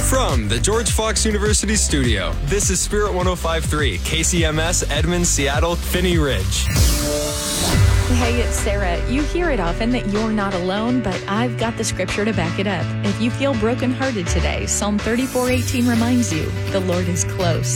From the George Fox University studio, this is Spirit 105.3, KCMS, Edmonds, Seattle, Finney Ridge. Hey, it's Sarah. You hear it often that you're not alone, but I've got the scripture to back it up. If you feel brokenhearted today, Psalm 34:18 reminds you, the Lord is close.